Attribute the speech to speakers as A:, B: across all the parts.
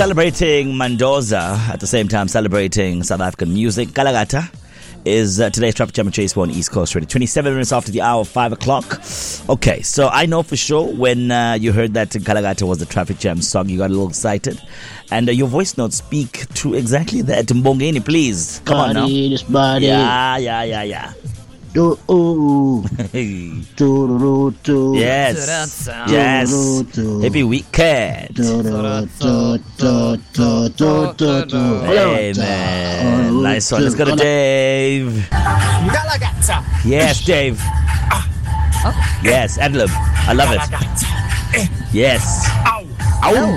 A: Celebrating Mendoza, at the same time celebrating South African music. Galagata is today's traffic jam at Chase on East Coast Radio. 27 minutes after the hour, 5 o'clock. Okay, so I know for sure when you heard that Galagata was the traffic jam song, you got a little excited. And your voice notes speak to exactly that. Mbongeni, please. Come on now.
B: This body.
A: Yeah.
B: Do, ooh. Do, do,
A: Yes. Happy weekend. Hey, man. Nice one. Let's go to Dave. Yes, Dave. Yes, Adlib. I love it. Yes. Ow.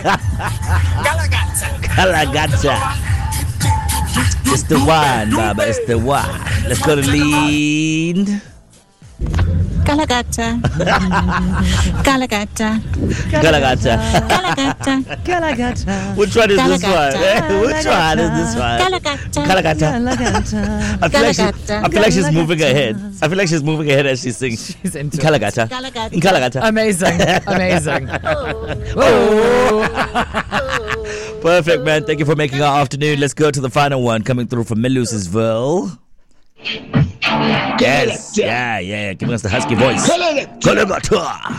A: Galagata. It's the one, Baba. It's the one. Let's go to lead.
C: Galagata. Galagata.
A: Galagata.
C: Galagata.
D: Galagata.
A: Which one is this
C: Galagata.
A: one? Which one is this one?
C: Galagata.
A: Galagata. I feel like she's moving ahead. I feel like she's moving ahead as she sings.
D: She's into
A: Galagata. Galagata.
D: Amazing.
A: Perfect, man. Thank you for making our afternoon. Let's go to the final one coming through from Milusisville. Yes. Yeah. Giving us the husky voice. Galagata.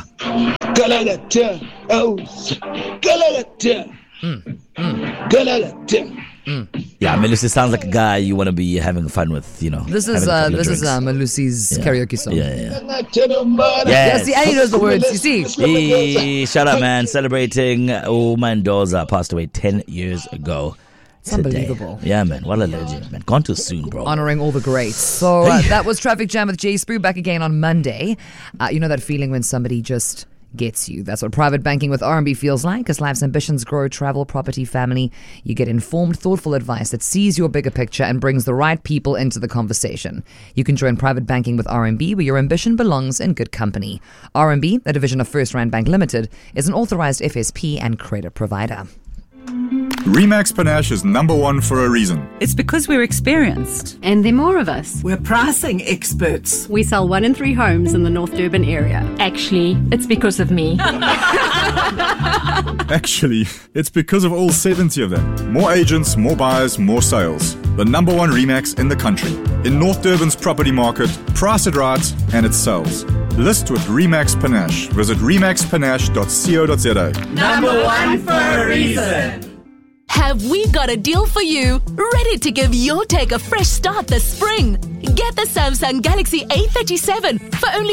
B: Oh, Galagata. Galagata.
A: Yeah, Melusi sounds like a guy you want to be having fun with, you know.
D: This is Malusi's karaoke song.
A: Yeah.
D: Yes, see, and he knows the words, you see.
A: Hey, shout out, man. Celebrating Mendoza, passed away 10 years ago.
D: It's unbelievable.
A: Yeah, man. What a legend, man. Gone too soon, bro.
D: Honoring all the greats. So that was Traffic Jam with Jay Spoo, back again on Monday. You know that feeling when somebody just gets you. That's what private banking with RMB feels like. As life's ambitions grow, travel, property, family, you get informed, thoughtful advice that sees your bigger picture and brings the right people into the conversation. You can join private banking with RMB, where your ambition belongs in good company. RMB, a division of First Rand Bank Limited, is an authorized FSP and credit provider.
E: Remax Panache is number one for a reason.
F: It's because we're experienced.
G: And there are more of us.
H: We're pricing experts.
G: We sell 1 in 3 homes in the North Durban area.
I: Actually, it's because of me.
E: Actually, it's because of all 70 of them. More agents, more buyers, more sales. The number one Remax in the country. In North Durban's property market, price it right and it sells. List with Remax Panache. Visit remaxpanache.co.za.
H: Number one for a reason.
J: Have we got a deal for you? Ready to give your tech a fresh start this spring? Get the Samsung Galaxy A37 for only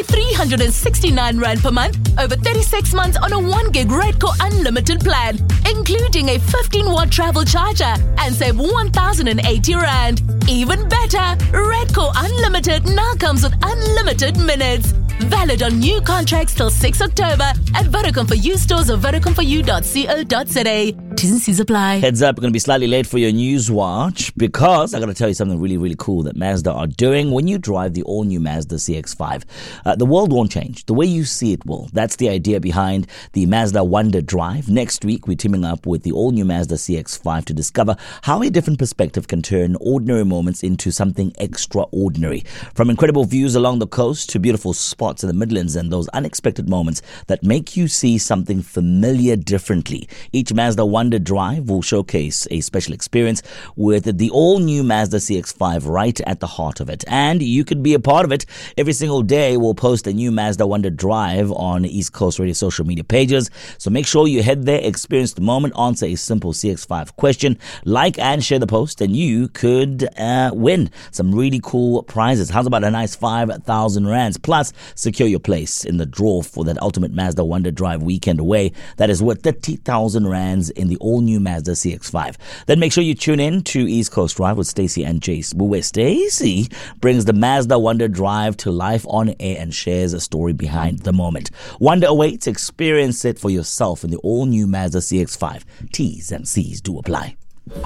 J: 369 Rand per month over 36 months on a 1 gig Redcore Unlimited plan, including a 15-watt travel charger, and save 1,080 Rand. Even better, Redcore Unlimited now comes with unlimited minutes. Valid on new contracts till 6 October at Vodacom for You stores or VodafoneForYou.co.za. T's and C's apply.
A: Heads up, we're going to be slightly late for your news watch because I got to tell you something really, really cool that Mazda are doing when you drive the all-new Mazda CX-5. The world won't change. The way you see it will. That's the idea behind the Mazda Wonder Drive. Next week, we're teaming up with the all-new Mazda CX-5 to discover how a different perspective can turn ordinary moments into something extraordinary. From incredible views along the coast to beautiful spots in the Midlands and those unexpected moments that make you see something familiar differently. Each Mazda Wonder Drive will showcase a special experience with the all-new Mazda CX-5 right at the heart of it. And you could be a part of it. Every single day, we'll post a new Mazda Wonder Drive on East Coast Radio social media pages. So make sure you head there, experience the moment, answer a simple CX-5 question, like and share the post, and you could win some really cool prizes. How's about a nice 5,000 Rands? Plus, secure your place in the draw for that ultimate Mazda Wonder Drive weekend away. That is worth 30,000 Rands in the all-new Mazda CX-5. Then make sure you tune in to East Coast Drive with Stacey and Jace, where Stacey brings the Mazda Wonder Drive to life on air and shares a story behind the moment. Wonder awaits. Experience it for yourself in the all-new Mazda CX-5. T's and C's do apply.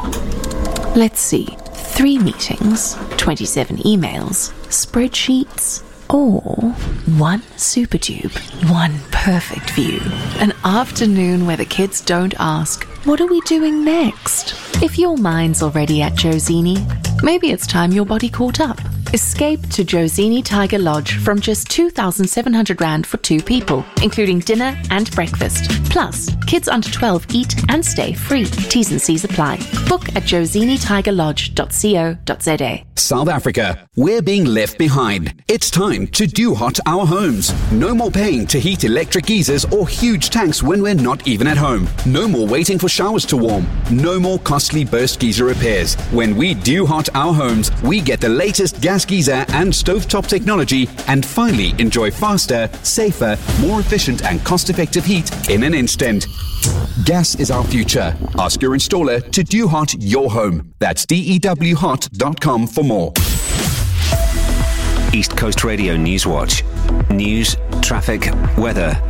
I: Let's see. 3 meetings, 27 emails, spreadsheets, or 1 super tube, 1 perfect view. An afternoon where the kids don't ask, what are we doing next? If your mind's already at Josini, maybe it's time your body caught up. Escape to Josini Tiger Lodge from just 2,700 Rand for 2 people, including dinner and breakfast. Plus, kids under 12 eat and stay free. T's and C's apply. Book at josinitigerlodge.co.za.
C: South Africa, we're being left behind. It's time to do hot our homes. No more paying to heat electric geysers or huge tanks when we're not even at home. No more waiting for showers to warm. No more costly burst geyser repairs. When we do hot our homes, we get the latest gas geyser and stovetop technology and finally enjoy faster, safer, more efficient and cost-effective heat in an instant. Gas is our future. Ask your installer to do hot your home. That's dewhot.com for more.
K: East Coast Radio News Watch. News, traffic, weather.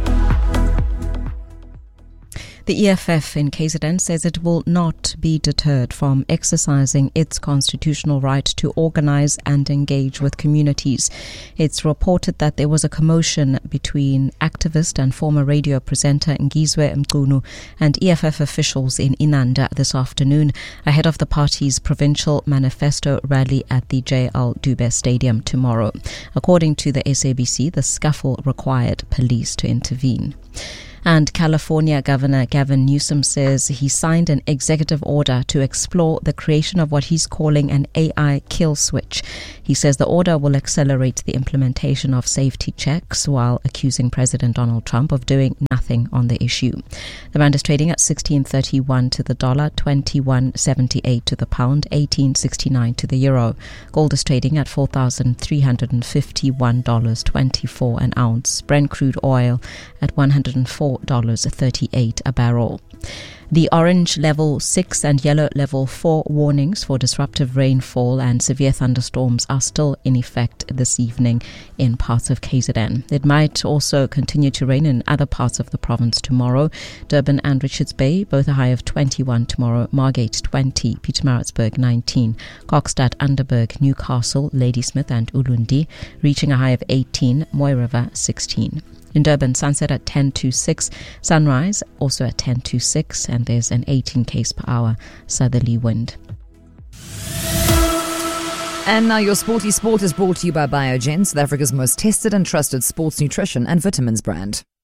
L: The EFF in KZN says it will not be deterred from exercising its constitutional right to organize and engage with communities. It's reported that there was a commotion between activist and former radio presenter Ngizwe Mchunu and EFF officials in Inanda this afternoon ahead of the party's provincial manifesto rally at the JL Dube Stadium tomorrow. According to the SABC, the scuffle required police to intervene. And California Governor Gavin Newsom says he signed an executive order to explore the creation of what he's calling an AI kill switch. He says the order will accelerate the implementation of safety checks while accusing President Donald Trump of doing nothing on the issue. The rand is trading at 16.31 to the dollar, 21.78 to the pound, 18.69 to the euro. Gold is trading at $4,351.24 an ounce. Brent crude oil at $104.38 a barrel. The orange level 6 and yellow level 4 warnings for disruptive rainfall and severe thunderstorms are still in effect this evening in parts of KZN. It might also continue to rain in other parts of the province tomorrow. Durban and Richards Bay, both a high of 21 tomorrow. Margate 20, Pietermaritzburg 19, Kokstad, Underberg, Newcastle, Ladysmith and Ulundi reaching a high of 18, Moy River 16. In Durban, sunset at 10:26, sunrise also at 10:26, and there's an 18 km per hour southerly wind.
D: And now your Sporty Sport is brought to you by Biogen, South Africa's most tested and trusted sports nutrition and vitamins brand.